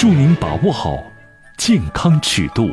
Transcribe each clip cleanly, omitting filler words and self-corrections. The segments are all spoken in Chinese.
祝您把握好健康尺度。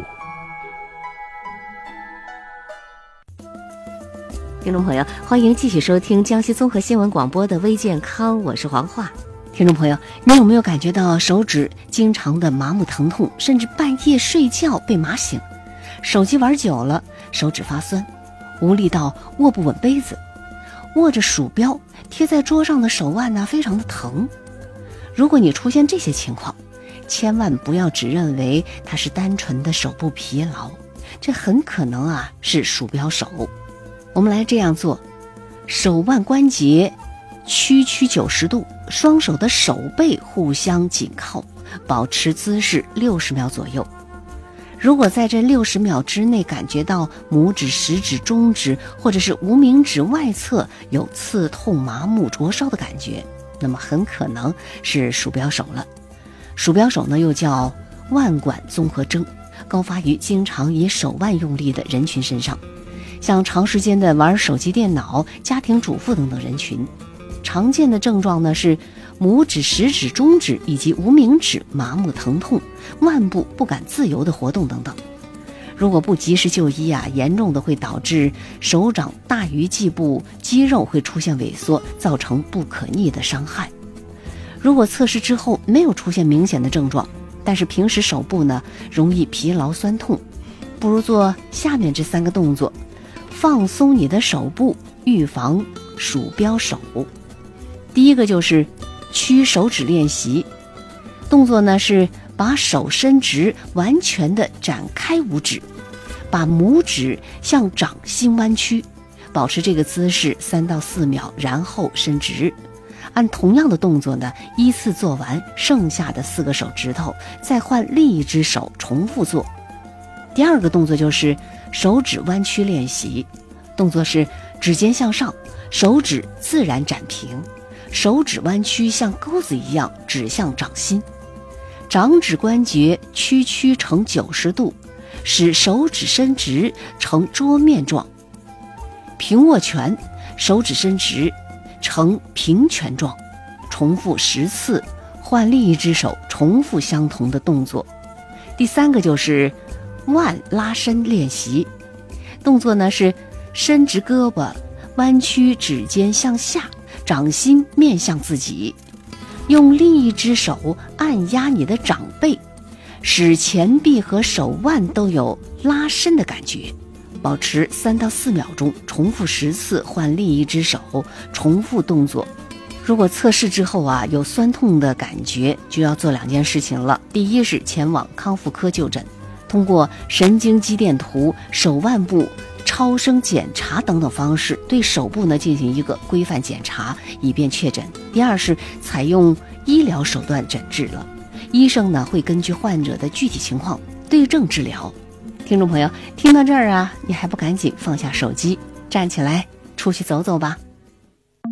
听众朋友，欢迎继续收听江西综合新闻广播的微健康，我是黄华。听众朋友，你有没有感觉到手指经常的麻木疼痛，甚至半夜睡觉被麻醒？手机玩久了，手指发酸，无力到握不稳杯子，握着鼠标贴在桌上的手腕非常的疼。如果你出现这些情况，千万不要只认为它是单纯的手部疲劳，这很可能是鼠标手。我们来这样做，手腕关节屈90度，双手的手背互相紧靠，保持姿势60秒左右。如果在这60秒之内感觉到拇指、食指、中指或者是无名指外侧有刺痛、麻木、灼烧的感觉，那么很可能是鼠标手了。鼠标手又叫腕管综合征，高发于经常以手腕用力的人群身上，像长时间的玩手机、电脑、家庭主妇等等人群。常见的症状是拇指、食指、中指以及无名指麻木疼痛，腕部不敢自由的活动等等。如果不及时就医严重的会导致手掌大鱼际部肌肉会出现萎缩，造成不可逆的伤害。如果测试之后没有出现明显的症状，但是平时手部容易疲劳酸痛，不如做下面这3个动作，放松你的手部，预防鼠标手。第一个就是屈手指练习，动作是把手伸直，完全的展开五指，把拇指向掌心弯曲，保持这个姿势3到4秒，然后伸直。按同样的动作依次做完剩下的4个手指头，再换另一只手重复做。第二个动作就是手指弯曲练习，动作是指尖向上，手指自然展平，手指弯曲像钩子一样指向掌心，掌指关节屈成90度，使手指伸直成桌面状。平握拳，手指伸直成平拳状，重复10次，换另一只手重复相同的动作。第3个就是腕拉伸练习，动作是伸直胳膊，弯曲指尖向下，掌心面向自己，用另一只手按压你的掌背，使前臂和手腕都有拉伸的感觉，保持3到4秒钟，重复10次，换另一只手重复动作。如果测试之后有酸痛的感觉，就要做2件事情了。第一是前往康复科就诊，通过神经肌电图、手腕部超声检查等等方式，对手部进行一个规范检查，以便确诊。第二是采用医疗手段诊治了，医生会根据患者的具体情况对症治疗。听众朋友，听到这儿你还不赶紧放下手机，站起来出去走走吧。